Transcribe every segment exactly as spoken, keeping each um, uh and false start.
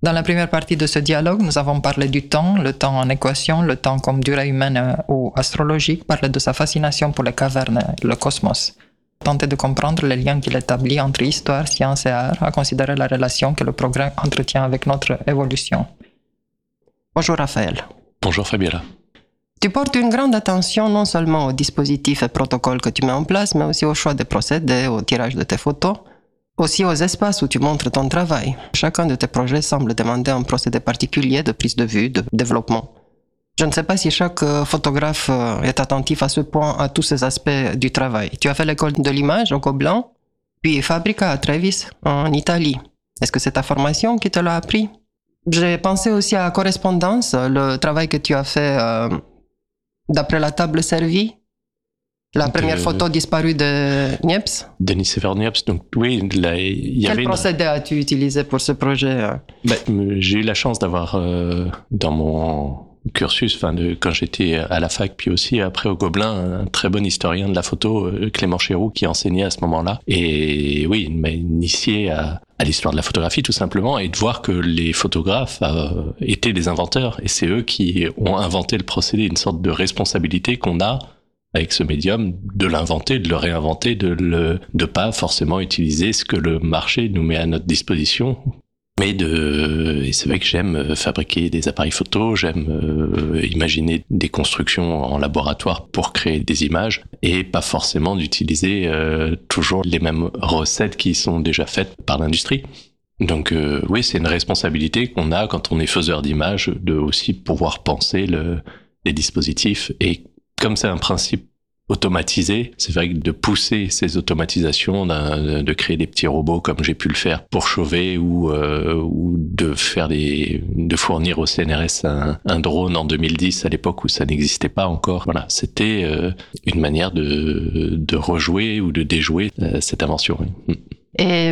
Dans la première partie de ce dialogue, nous avons parlé du temps, le temps en équation, le temps comme durée humaine ou astrologique, parlé de sa fascination pour les cavernes et le cosmos. Tenter de comprendre les liens qu'il établit entre histoire, science et art, à considérer la relation que le progrès entretient avec notre évolution. Bonjour Raphaël. Bonjour Fabiola. Tu portes une grande attention non seulement aux dispositifs et protocoles que tu mets en place, mais aussi au choix des procédés, au tirage de tes photos, aussi aux espaces où tu montres ton travail. Chacun de tes projets semble demander un procédé particulier de prise de vue, de développement. Je ne sais pas si chaque photographe est attentif à ce point à tous ces aspects du travail. Tu as fait l'école de l'image au Gobelin, puis Fabrica à Trevis, en Italie. Est-ce que c'est ta formation qui te l'a appris? J'ai pensé aussi à correspondance, le travail que tu as fait euh, d'après la table servie. La première de... photo disparue de Niepce. De Nicéphore Niepce, donc oui, là, il y Quel avait... Quel procédé une... as-tu utilisé pour ce projet? Ben, j'ai eu la chance d'avoir, euh, dans mon cursus, enfin, de, quand j'étais à la fac, puis aussi après au Gobelin, un très bon historien de la photo, Clément Chéroux, qui enseignait à ce moment-là. Et oui, il m'a initié à, à l'histoire de la photographie, tout simplement, et de voir que les photographes euh, étaient des inventeurs, et c'est eux qui ont inventé le procédé, une sorte de responsabilité qu'on a avec ce médium, de l'inventer, de le réinventer, de le, de pas forcément utiliser ce que le marché nous met à notre disposition. Mais de, et c'est vrai que j'aime fabriquer des appareils photo, j'aime euh, imaginer des constructions en laboratoire pour créer des images, et pas forcément d'utiliser euh, toujours les mêmes recettes qui sont déjà faites par l'industrie. Donc euh, oui, c'est une responsabilité qu'on a quand on est faiseur d'images, de aussi pouvoir penser le, les dispositifs. Et comme c'est un principe automatisé, c'est vrai que de pousser ces automatisations, de créer des petits robots comme j'ai pu le faire pour Chauvet, ou euh, ou de faire des, de fournir au C N R S un, un drone en deux mille dix à l'époque où ça n'existait pas encore. Voilà, c'était euh, une manière de de rejouer ou de déjouer euh, cette invention. Et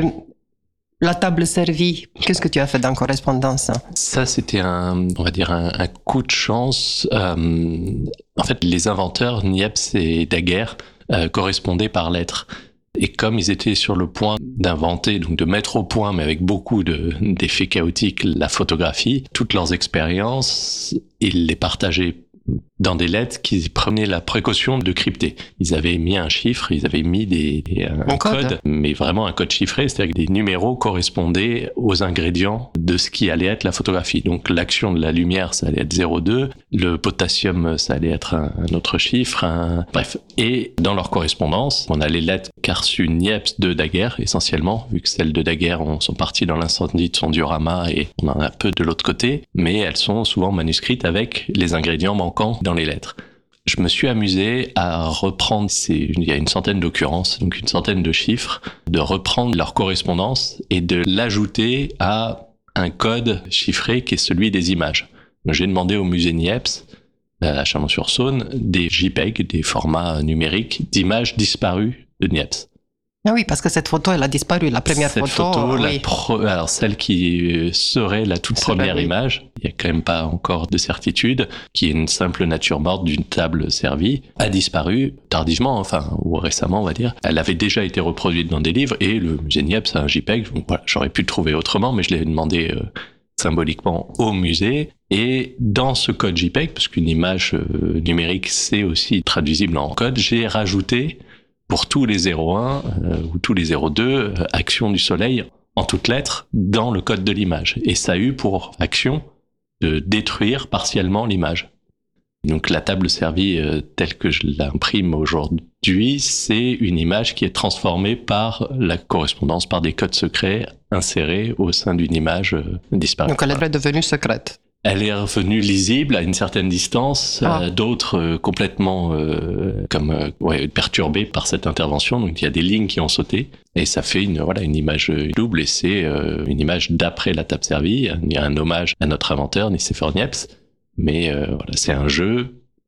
la table servie, qu'est-ce que tu as fait dans correspondance? Ça, c'était un, on va dire un, un coup de chance. Euh, en fait, les inventeurs, Niepce et Daguerre, euh, correspondaient par lettres. Et comme ils étaient sur le point d'inventer, donc de mettre au point, mais avec beaucoup de, d'effets chaotiques, la photographie, toutes leurs expériences, ils les partageaient dans des lettres qu'ils prenaient la précaution de crypter. Ils avaient mis un chiffre, ils avaient mis des, des un, un code, code, mais vraiment un code chiffré, c'est-à-dire que des numéros correspondaient aux ingrédients de ce qui allait être la photographie. Donc l'action de la lumière, ça allait être zéro virgule deux, le potassium, ça allait être un, un autre chiffre, un... bref. Et dans leur correspondance, on a les lettres qu'a reçues Niepce de Daguerre, essentiellement, vu que celles de Daguerre on, sont parties dans l'incendie de son diorama et on en a peu de l'autre côté, mais elles sont souvent manuscrites avec les ingrédients manquants dans les lettres. Je me suis amusé à reprendre, c'est, il y a une centaine d'occurrences, donc une centaine de chiffres, de reprendre leur correspondance et de l'ajouter à un code chiffré qui est celui des images. Donc, j'ai demandé au musée Niepce, à Chalon-sur-Saône, des JPEG, des formats numériques d'images disparues de Niepce. Ah oui, parce que cette photo, elle a disparu, la première cette photo. photo oui. la pro... Alors celle qui serait la toute serait, première oui. image, il y a quand même pas encore de certitude, qui est une simple nature morte d'une table servie, a disparu tardivement, enfin, ou récemment, on va dire. Elle avait déjà été reproduite dans des livres, et le musée Niepce a un JPEG, donc voilà, j'aurais pu le trouver autrement, mais je l'ai demandé euh, symboliquement au musée. Et dans ce code JPEG, parce qu'une image euh, numérique, c'est aussi traduisible en code, j'ai rajouté pour tous les zéro un euh, ou tous les zéro deux, euh, action du soleil en toutes lettres dans le code de l'image. Et ça a eu pour action de détruire partiellement l'image. Donc la table servie euh, telle que je l'imprime aujourd'hui, c'est une image qui est transformée par la correspondance, par des codes secrets insérés au sein d'une image euh, disparue. Donc elle est devenue secrète. Elle est revenue lisible à une certaine distance, ah. euh, d'autres euh, complètement euh, comme euh, ouais, perturbées par cette intervention. Donc il y a des lignes qui ont sauté et ça fait une voilà une image double, et c'est euh, une image d'après la table servie. Il y a un hommage à notre inventeur Nicéphore Niepce, mais euh, voilà, c'est un jeu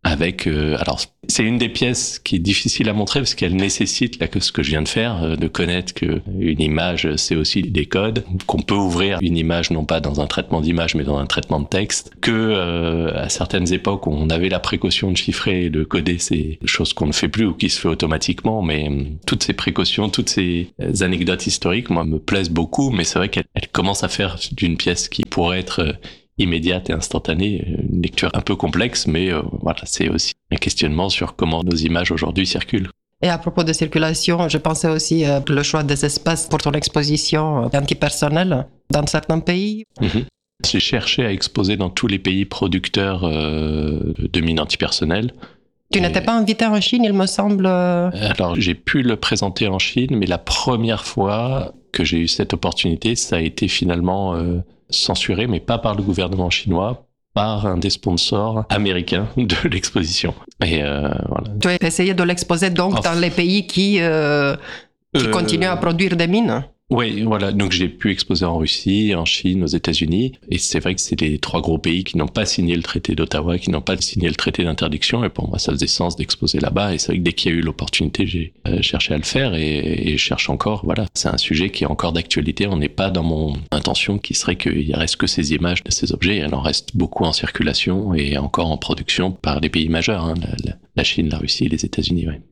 avec euh, alors c'est une des pièces qui est difficile à montrer parce qu'elle nécessite là que ce que je viens de faire euh, de connaître que une image c'est aussi des codes, qu'on peut ouvrir une image non pas dans un traitement d'image mais dans un traitement de texte, que euh, à certaines époques on avait la précaution de chiffrer et de coder ces choses qu'on ne fait plus ou qui se fait automatiquement, mais euh, toutes ces précautions, toutes ces anecdotes historiques moi me plaisent beaucoup, mais c'est vrai qu'elle elle commence à faire d'une pièce qui pourrait être euh, immédiate et instantanée, une lecture un peu complexe, mais euh, voilà, c'est aussi un questionnement sur comment nos images aujourd'hui circulent. Et à propos de circulation, je pensais aussi euh, le choix des espaces pour ton exposition euh, antipersonnelle dans certains pays. Mm-hmm. J'ai cherché à exposer dans tous les pays producteurs euh, de mines antipersonnelles. Tu et... n'étais pas invité en Chine, il me semble. Alors, j'ai pu le présenter en Chine, mais la première fois que j'ai eu cette opportunité, ça a été finalement euh, censuré, mais pas par le gouvernement chinois, par un des sponsors américains de l'exposition. Et euh, voilà. Tu as essayé de l'exposer donc enfin, dans les pays qui, euh, qui euh, continuent à produire des mines? Oui, voilà. Donc j'ai pu exposer en Russie, en Chine, aux États-Unis. Et c'est vrai que c'est les trois gros pays qui n'ont pas signé le traité d'Ottawa, qui n'ont pas signé le traité d'interdiction. Et pour moi, ça faisait sens d'exposer là-bas. Et c'est vrai que dès qu'il y a eu l'opportunité, j'ai euh, cherché à le faire et, et je cherche encore. Voilà, c'est un sujet qui est encore d'actualité. On n'est pas dans mon intention qui serait qu'il ne reste que ces images de ces objets. Il en reste beaucoup en circulation et encore en production par les pays majeurs, hein, la, la Chine, la Russie et les États-Unis. Ouais.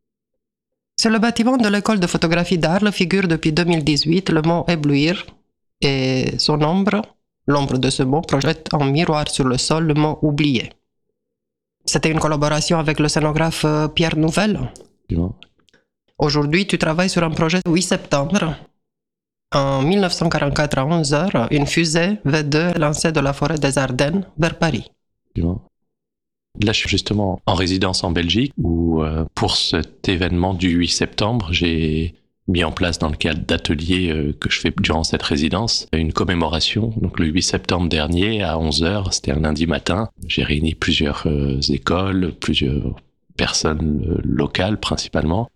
Sur le bâtiment de l'école de photographie d'Arles figure depuis deux mille dix-huit le mot éblouir et son ombre, l'ombre de ce mot, projette en miroir sur le sol le mot oublié. C'était une collaboration avec le scénographe Pierre Nouvel. Ouais. Aujourd'hui, tu travailles sur un projet huit septembre. En mille neuf cent quarante-quatre à onze heures, une fusée V deux est lancée de la forêt des Ardennes vers Paris. Ouais. Là, je suis justement en résidence en Belgique où, euh, pour cet événement du huit septembre, j'ai mis en place dans le cadre d'ateliers euh, que je fais durant cette résidence une commémoration. Donc le huit septembre dernier à onze heures, c'était un lundi matin, j'ai réuni plusieurs euh, écoles, plusieurs personnes euh, locales principalement.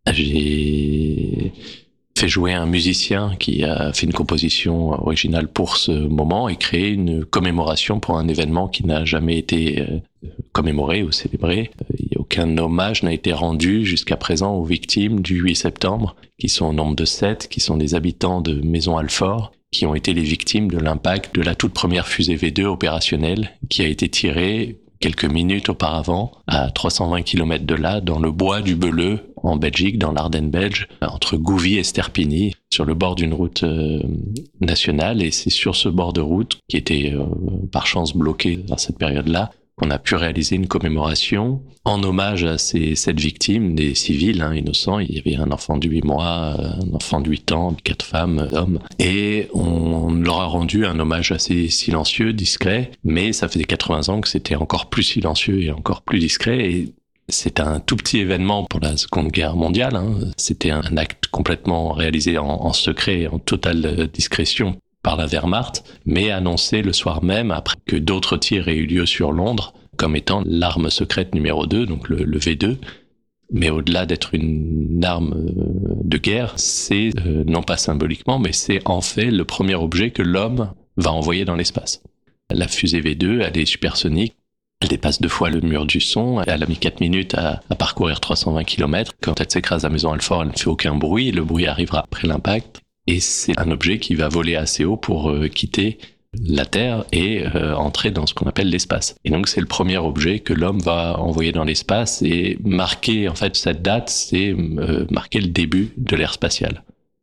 J'ai fait jouer un musicien qui a fait une composition originale pour ce moment et créé une commémoration pour un événement qui n'a jamais été euh, commémoré ou célébré. Euh, aucun hommage n'a été rendu jusqu'à présent aux victimes du huit septembre, qui sont au nombre de sept, qui sont des habitants de Maison-Alfort, qui ont été les victimes de l'impact de la toute première fusée V deux opérationnelle qui a été tirée quelques minutes auparavant, à trois cent vingt kilomètres de là, dans le bois du Beleu, en Belgique, dans l'Ardenne belge, entre Gouvy et Sterpigny, sur le bord d'une route euh, nationale. Et c'est sur ce bord de route, qui était euh, par chance bloqué à cette période-là, qu'on a pu réaliser une commémoration en hommage à ces sept victimes, des civils hein, innocents. Il y avait un enfant de huit mois, un enfant de huit ans, quatre femmes, hommes. Et on leur a rendu un hommage assez silencieux, discret, mais ça faisait quatre-vingts ans que c'était encore plus silencieux et encore plus discret. Et c'est un tout petit événement pour la Seconde Guerre mondiale. Hein. C'était un acte complètement réalisé en, en secret, en totale discrétion par la Wehrmacht, mais annoncé le soir même après que d'autres tirs aient eu lieu sur Londres comme étant l'arme secrète numéro deux, donc le, le V deux. Mais au-delà d'être une arme de guerre, c'est euh, non pas symboliquement, mais c'est en fait le premier objet que l'homme va envoyer dans l'espace. La fusée V deux, elle est supersonique. Elle dépasse deux fois le mur du son. Elle a mis quatre minutes à, à parcourir trois cent vingt kilomètres. Quand elle s'écrase à Maison-Alfort, elle ne fait aucun bruit. Le bruit arrivera après l'impact. Et c'est un objet qui va voler assez haut pour euh, quitter la Terre et euh, entrer dans ce qu'on appelle l'espace. Et donc c'est le premier objet que l'homme va envoyer dans l'espace et marquer, en fait, cette date, c'est euh, marquer le début de l'ère spatiale.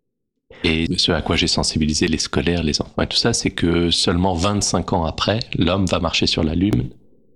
Et ce à quoi j'ai sensibilisé les scolaires, les enfants et tout ça, c'est que seulement vingt-cinq ans après, l'homme va marcher sur la Lune.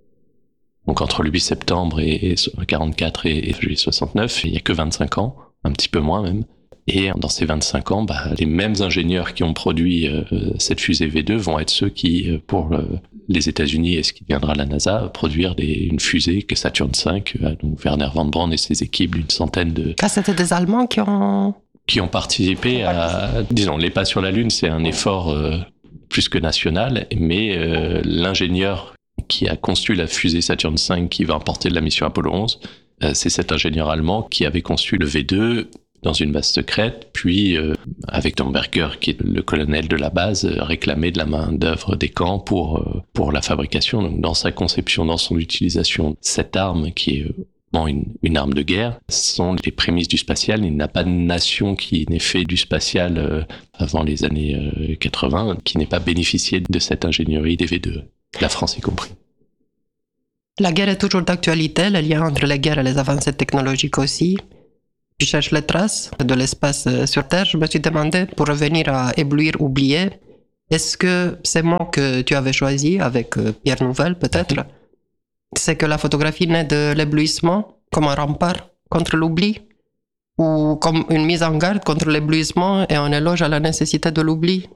Donc entre le huit septembre et quarante-quatre et juillet soixante-neuf, il n'y a que vingt-cinq ans, un petit peu moins même. Et dans ces vingt-cinq ans, bah, les mêmes ingénieurs qui ont produit euh, cette fusée V deux vont être ceux qui, pour euh, les États-Unis et ce qui deviendra la NASA, produire des, une fusée que Saturn cinq, euh, donc Werner von Braun et ses équipes d'une centaine de... Ah, c'était des Allemands qui ont... Qui ont participé à... Disons, les pas sur la Lune, c'est un effort euh, plus que national, mais euh, l'ingénieur qui a conçu la fusée Saturn cinq qui va emporter de la mission Apollo onze, euh, c'est cet ingénieur allemand qui avait conçu le V deux dans une base secrète, puis euh, avec Domberger, qui est le colonel de la base, euh, réclamer de la main d'œuvre des camps pour euh, pour la fabrication. Donc dans sa conception, dans son utilisation, cette arme qui est euh, bon, une, une arme de guerre, sont les prémices du spatial. Il n'y a pas de nation qui n'ait fait du spatial euh, avant les années euh, quatre-vingts, qui n'ait pas bénéficié de cette ingénierie des V deux, la France y compris. La guerre est toujours d'actualité, le lien entre les guerres et les avancées technologiques aussi. Je cherche les traces de l'espace sur Terre. Je me suis demandé, pour revenir à éblouir, oublier, est-ce que ces mots que tu avais choisis avec Pierre Nouvel, peut-être, mmh. c'est que la photographie naît de l'éblouissement comme un rempart contre l'oubli, ou comme une mise en garde contre l'éblouissement et un éloge à la nécessité de l'oubli?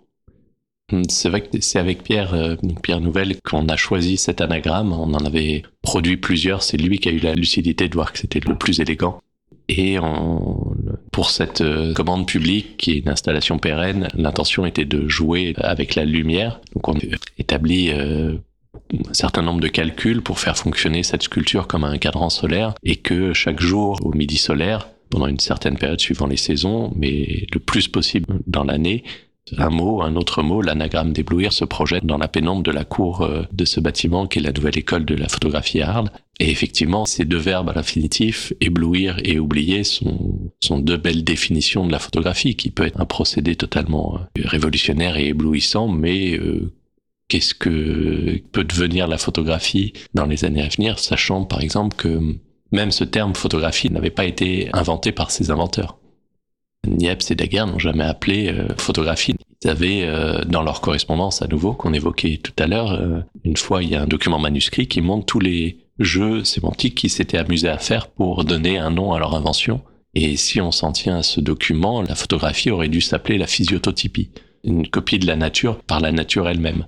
C'est vrai que c'est avec Pierre, euh, Pierre Nouvel qu'on a choisi cet anagramme. On en avait produit plusieurs. C'est lui qui a eu la lucidité de voir que c'était le plus élégant. Et on, pour cette euh, commande publique, qui est une installation pérenne, l'intention était de jouer avec la lumière. Donc on a établi euh, un certain nombre de calculs pour faire fonctionner cette sculpture comme un cadran solaire, et que chaque jour au midi solaire, pendant une certaine période suivant les saisons, mais le plus possible dans l'année, un mot, un autre mot, l'anagramme d'éblouir se projette dans la pénombre de la cour de ce bâtiment qui est la nouvelle école de la photographie à Arles. Et effectivement, ces deux verbes à l'infinitif, éblouir et oublier, sont, sont deux belles définitions de la photographie, qui peut être un procédé totalement révolutionnaire et éblouissant, mais euh, qu'est-ce que peut devenir la photographie dans les années à venir, sachant par exemple que même ce terme photographie n'avait pas été inventé par ses inventeurs. Niepce et Daguerre n'ont jamais appelé euh, photographie. Ils avaient euh, dans leur correspondance à nouveau, qu'on évoquait tout à l'heure, euh, une fois il y a un document manuscrit qui montre tous les jeux sémantiques qu'ils s'étaient amusés à faire pour donner un nom à leur invention. Et si on s'en tient à ce document, la photographie aurait dû s'appeler la physiototypie, une copie de la nature par la nature elle-même.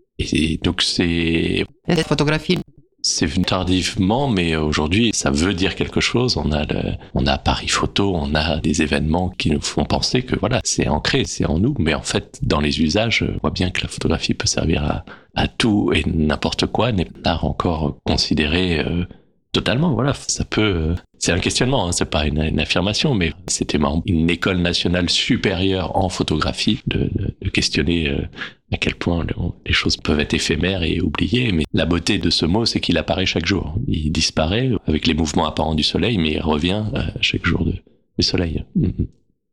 Et donc c'est... Et la photographie, c'est venu tardivement, mais aujourd'hui, ça veut dire quelque chose. On a le, on a Paris Photo, on a des événements qui nous font penser que voilà, c'est ancré, c'est en nous. Mais en fait, dans les usages, on voit bien que la photographie peut servir à, à tout et n'importe quoi, n'est pas encore considéré euh, totalement. Voilà, ça peut. Euh, c'est un questionnement, hein, c'est pas une, une affirmation, mais c'était marrant. Une école nationale supérieure en photographie de, de, de questionner. Euh, à quel point les choses peuvent être éphémères et oubliées, mais la beauté de ce mot, c'est qu'il apparaît chaque jour. Il disparaît avec les mouvements apparents du soleil, mais il revient chaque jour de, du soleil. Mm-hmm.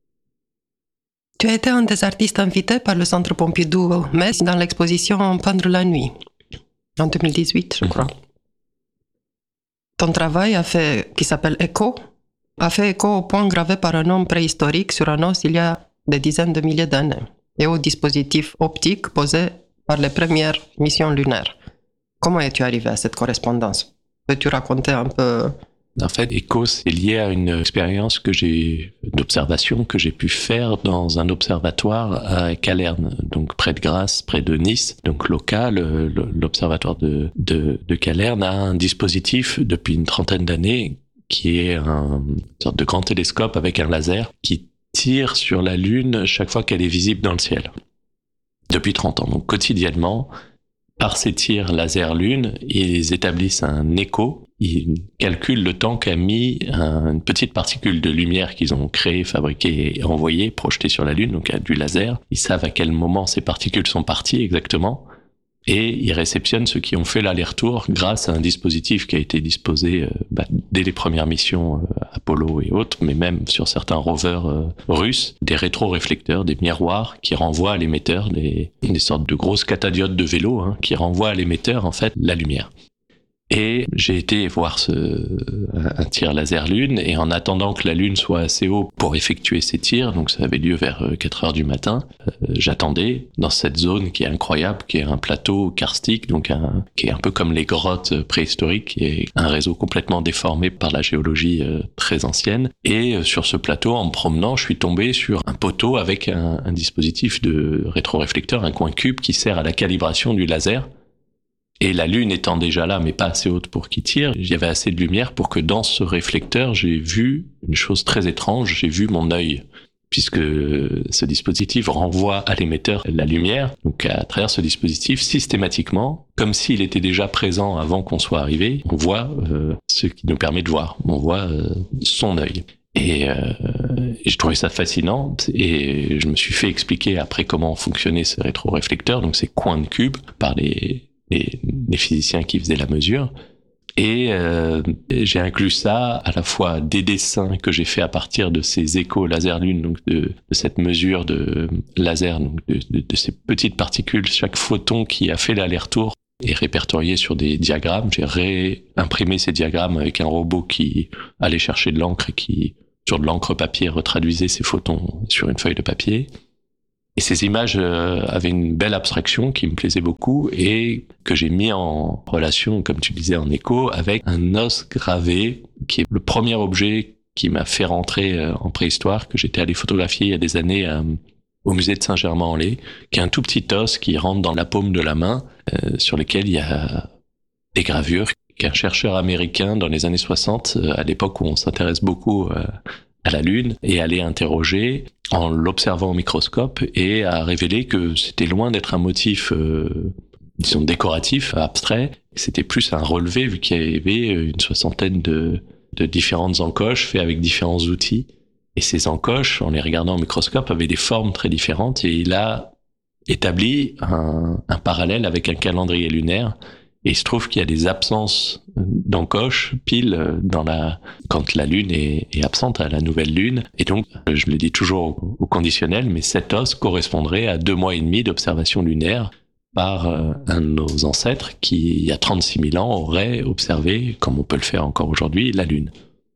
Tu as été un des artistes invités par le Centre Pompidou-Metz dans l'exposition Peindre la nuit, en deux mille dix-huit, je crois. Ton travail a fait, qui s'appelle Écho, a fait écho au point gravé par un homme préhistorique sur un os il y a des dizaines de milliers d'années, et au dispositif optique posé par les premières missions lunaires. Comment es-tu arrivé à cette correspondance? Peux-tu raconter un peu? En fait, Écho, c'est lié à une expérience que j'ai, d'observation que j'ai pu faire dans un observatoire à Calerne, donc près de Grasse, près de Nice, donc local. L'observatoire de, de, de Calerne a un dispositif depuis une trentaine d'années qui est un, une sorte de grand télescope avec un laser qui tire sur la Lune chaque fois qu'elle est visible dans le ciel. Depuis trente ans. Donc quotidiennement, par ces tirs laser-lune, ils établissent un écho. Ils calculent le temps qu'a mis un, une petite particule de lumière qu'ils ont créée, fabriquée et envoyée, projetée sur la Lune, donc du laser. Ils savent à quel moment ces particules sont parties exactement. Et ils réceptionnent ceux qui ont fait l'aller-retour grâce à un dispositif qui a été disposé euh, bah, dès les premières missions euh, Apollo et autres, mais même sur certains rovers euh, russes, des rétroréflecteurs, des miroirs qui renvoient à l'émetteur, des, des sortes de grosses catadiodes de vélo hein, qui renvoient à l'émetteur en fait la lumière. Et j'ai été voir ce, un tir laser-lune, et en attendant que la Lune soit assez haut pour effectuer ces tirs, donc ça avait lieu vers quatre heures du matin, euh, j'attendais dans cette zone qui est incroyable, qui est un plateau karstique, donc un, qui est un peu comme les grottes préhistoriques, qui est un réseau complètement déformé par la géologie euh, très ancienne. Et euh, sur ce plateau, en me promenant, je suis tombé sur un poteau avec un, un dispositif de rétroréflecteur, un coin cube qui sert à la calibration du laser. Et la Lune étant déjà là, mais pas assez haute pour qu'il tire, il y avait assez de lumière pour que dans ce réflecteur, j'ai vu une chose très étrange, j'ai vu mon œil, puisque ce dispositif renvoie à l'émetteur la lumière. Donc à travers ce dispositif, systématiquement, comme s'il était déjà présent avant qu'on soit arrivé, on voit euh, ce qui nous permet de voir, on voit euh, son œil. Et, euh, et je trouvais ça fascinant et je me suis fait expliquer après comment fonctionnaient ces rétroréflecteurs, donc ces coins de cube, par les, les, les physiciens qui faisaient la mesure. Et euh, j'ai inclus ça à la fois des dessins que j'ai fait à partir de ces échos laser-lune, donc de, de cette mesure de laser, donc de, de, de ces petites particules, chaque photon qui a fait l'aller-retour est répertorié sur des diagrammes. J'ai réimprimé ces diagrammes avec un robot qui allait chercher de l'encre et qui, sur de l'encre papier, retraduisait ces photons sur une feuille de papier. Et ces images euh, avaient une belle abstraction qui me plaisait beaucoup et que j'ai mis en relation, comme tu disais, en écho, avec un os gravé, qui est le premier objet qui m'a fait rentrer euh, en préhistoire, que j'étais allé photographier il y a des années euh, au musée de Saint-Germain-en-Laye, qui est un tout petit os qui rentre dans la paume de la main, euh, sur lequel il y a des gravures qu'un chercheur américain dans les années soixante, euh, à l'époque où on s'intéresse beaucoup euh, à la Lune, est allé interroger en l'observant au microscope et a révélé que c'était loin d'être un motif, euh, disons, décoratif, abstrait. C'était plus un relevé vu qu'il y avait une soixantaine de, de différentes encoches faites avec différents outils. Et ces encoches, en les regardant au microscope, avaient des formes très différentes et il a établi un, un parallèle avec un calendrier lunaire. Et il se trouve qu'il y a des absences d'encoches pile dans la quand la Lune est, est absente à la nouvelle Lune. Et donc, je le dis toujours au, au conditionnel, mais cet os correspondrait à deux mois et demi d'observation lunaire par euh, un de nos ancêtres qui, il y a trente-six mille ans, aurait observé, comme on peut le faire encore aujourd'hui, la Lune.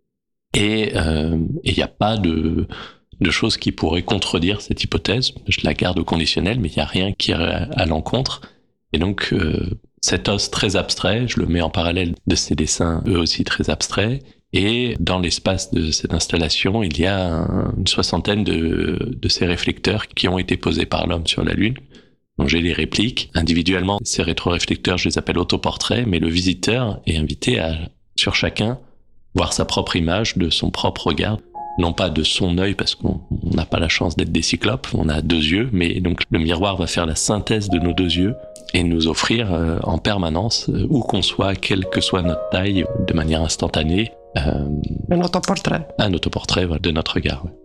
Et euh, il n'y a pas de, de choses qui pourraient contredire cette hypothèse. Je la garde au conditionnel, mais il n'y a rien qui irait à, à l'encontre. Et donc, euh, cet os très abstrait, je le mets en parallèle de ces dessins, eux aussi très abstraits. Et dans l'espace de cette installation, il y a un, une soixantaine de, de ces réflecteurs qui ont été posés par l'homme sur la Lune. Donc j'ai les répliques. Individuellement, ces rétroréflecteurs, je les appelle autoportraits, mais le visiteur est invité à, sur chacun, voir sa propre image de son propre regard. Non pas de son œil, parce qu'on n'a pas la chance d'être des cyclopes, on a deux yeux, mais donc le miroir va faire la synthèse de nos deux yeux et nous offrir euh, en permanence, euh, où qu'on soit, quelle que soit notre taille, de manière instantanée, euh, un autoportrait. Un autoportrait voilà, de notre regard. Ouais.